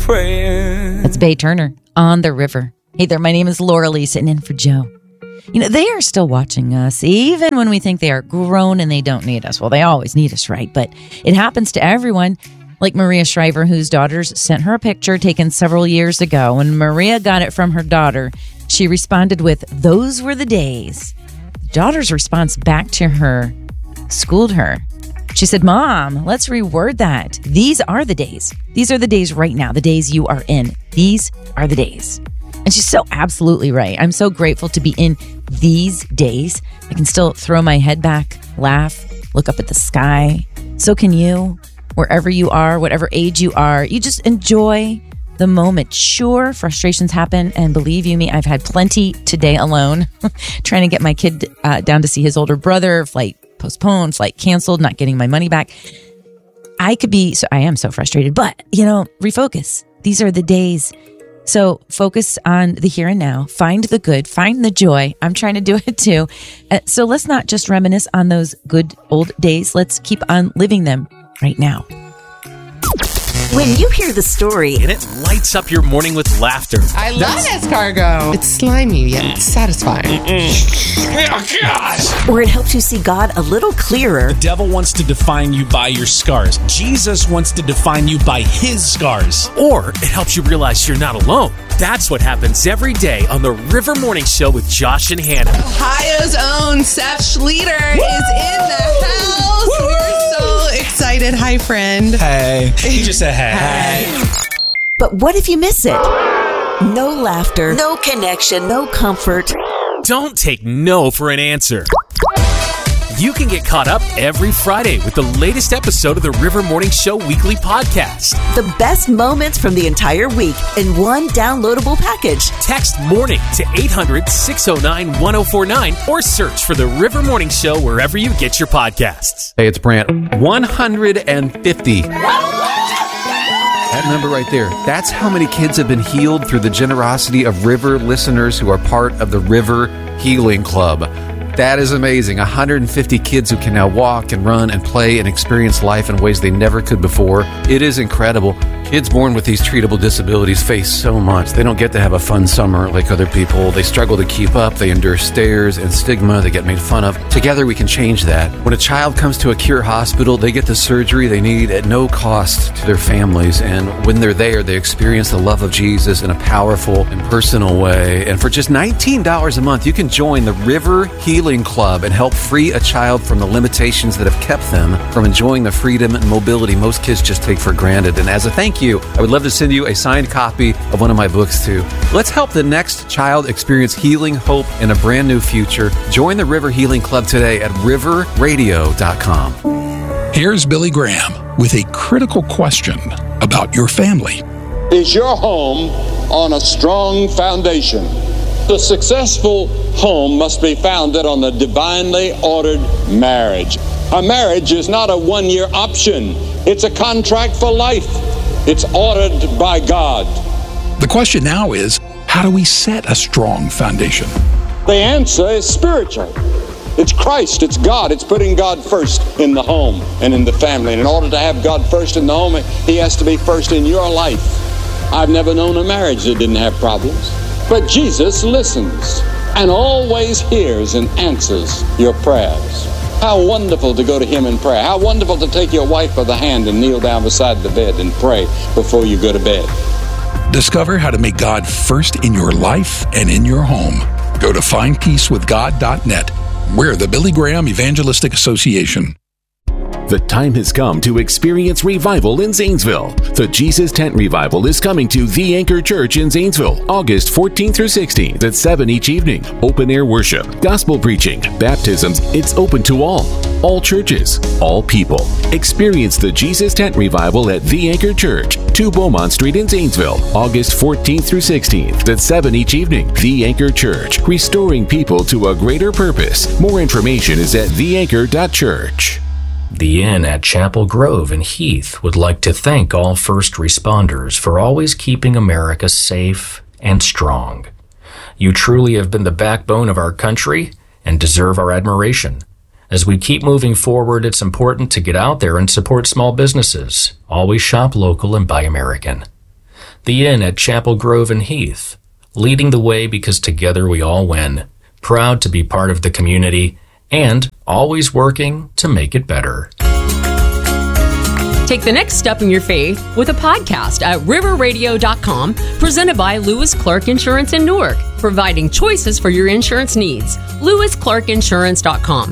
praying. That's Bay Turner, On the River. Hey there, my name is Laura Lee, sitting in for Joe. You know, they are still watching us, even when we think they are grown and they don't need us. Well, they always need us, right? But it happens to everyone. Like Maria Shriver, whose daughters sent her a picture taken several years ago. When Maria got it from her daughter, she responded with, "Those were the days." The daughter's response back to her schooled her. She said, "Mom, let's reword that. These are the days. These are the days right now, the days you are in. These are the days." And she's so absolutely right. I'm so grateful to be in these days. I can still throw my head back, laugh, look up at the sky. So can you. Wherever you are, whatever age you are, you just enjoy the moment. Sure, frustrations happen, and believe you me, I've had plenty today alone, trying to get my kid down to see his older brother, flight postponed, flight canceled, not getting my money back. I am so frustrated, but, refocus. These are the days. So focus on the here and now. Find the good. Find the joy. I'm trying to do it too. So let's not just reminisce on those good old days. Let's keep on living them right now. When you hear the story, and it lights up your morning with laughter. I love escargot. It's slimy yet satisfying. Oh, gosh. Or it helps you see God a little clearer. The devil wants to define you by your scars. Jesus wants to define you by his scars. Or it helps you realize you're not alone. That's what happens every day on the River Morning Show with Josh and Hannah. Ohio's own Seth Schleter is in the house. We're so excited. Hi, friend. Hey. He just said hey. But what if you miss it? No laughter, no connection, no comfort. Don't take no for an answer. You can get caught up every Friday with the latest episode of the River Morning Show weekly podcast. The best moments from the entire week in one downloadable package. Text MORNING to 800-609-1049 or search for the River Morning Show wherever you get your podcasts. Hey, it's Brant. 150. That number right there, that's how many kids have been healed through the generosity of River listeners who are part of the River Healing Club. That is amazing. 150 kids who can now walk and run and play and experience life in ways they never could before. It is incredible. Kids born with these treatable disabilities face so much. They don't get to have a fun summer like other people. They struggle to keep up. They endure stares and stigma. They get made fun of. Together we can change that. When a child comes to a Cure hospital, they get the surgery they need at no cost to their families. And when they're there, they experience the love of Jesus in a powerful and personal way. And for just $19 a month, you can join the River Healing Club and help free a child from the limitations that have kept them from enjoying the freedom and mobility most kids just take for granted. And as a thank you, I would love to send you a signed copy of one of my books too. Let's help the next child experience healing, hope, and a brand new future. Join the River Healing Club today at riverradio.com. Here's Billy Graham with a critical question about your family. Is your home on a strong foundation? The successful home must be founded on a divinely ordered marriage. A marriage is not a one-year option. It's a contract for life. It's ordered by God. The question now is, how do we set a strong foundation? The answer is spiritual. It's Christ, it's God. It's putting God first in the home and in the family. And in order to have God first in the home, He has to be first in your life. I've never known a marriage that didn't have problems. But Jesus listens and always hears and answers your prayers. How wonderful to go to Him in prayer. How wonderful to take your wife by the hand and kneel down beside the bed and pray before you go to bed. Discover how to make God first in your life and in your home. Go to findpeacewithgod.net. We're the Billy Graham Evangelistic Association. The time has come to experience revival in Zanesville. The Jesus Tent Revival is coming to The Anchor Church in Zanesville, August 14th through 16th at 7 each evening. Open air worship, gospel preaching, baptisms. It's open to all churches, all people. Experience the Jesus Tent Revival at The Anchor Church, 2 Beaumont Street in Zanesville, August 14th through 16th at 7 each evening. The Anchor Church, restoring people to a greater purpose. More information is at theanchor.church. The Inn at Chapel Grove in Heath would like to thank all first responders for always keeping America safe and strong. You truly have been the backbone of our country and deserve our admiration. As we keep moving forward, it's important to get out there and support small businesses. Always shop local and buy American. The Inn at Chapel Grove and Heath, leading the way because together we all win. Proud to be part of the community and always working to make it better. Take the next step in your faith with a podcast at riverradio.com, presented by Lewis Clark Insurance in Newark, providing choices for your insurance needs. LewisClarkInsurance.com.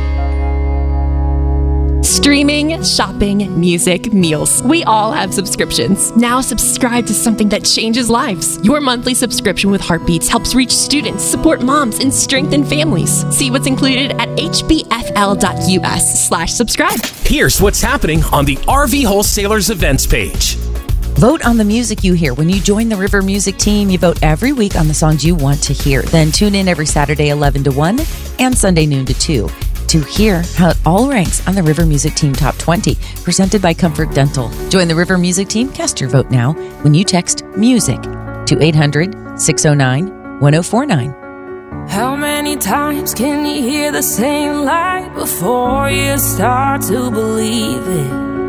Streaming, shopping, music, meals. We all have subscriptions. Now subscribe to something that changes lives. Your monthly subscription with Heartbeats helps reach students, support moms, and strengthen families. See what's included at hbfl.us/subscribe. Here's what's happening on the RV Wholesalers events page. Vote on the music you hear. When you join the River Music team, you vote every week on the songs you want to hear. Then tune in every Saturday 11 to 1 and Sunday noon to 2 to hear how it all ranks on the River Music Team Top 20, presented by Comfort Dental. Join the River Music Team. Cast your vote now when you text MUSIC to 800-609-1049. How many times can you hear the same lie before you start to believe it?